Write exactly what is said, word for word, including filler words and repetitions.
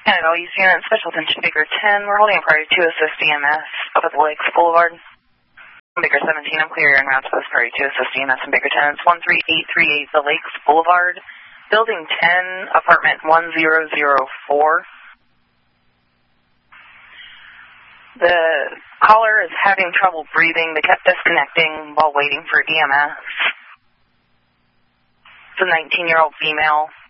Canada East Unit, Special Attention Baker ten. We're holding a priority to assist E M S up at the Lakes Boulevard. Baker seventeen, I'm clear en route to this priority to assist E M S and Baker ten. It's one three eight three eight, the Lakes Boulevard, Building ten, Apartment one zero zero four. The caller is having trouble breathing. They kept disconnecting while waiting for E M S. It's a nineteen-year-old female.